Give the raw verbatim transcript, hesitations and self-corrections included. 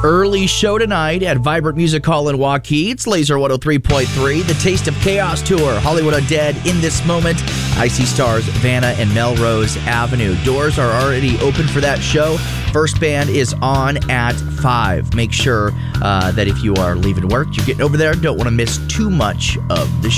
Early show tonight at Vibrant Music Hall in Waukee. It's Laser one oh three point three. The Taste of Chaos Tour. Hollywood Undead, In This Moment. I C Stars, Vanna and Melrose Avenue. Doors are already open for that show. First band is on at five. Make sure uh, that if you are leaving work, you're getting over there, don't want to miss too much of the show.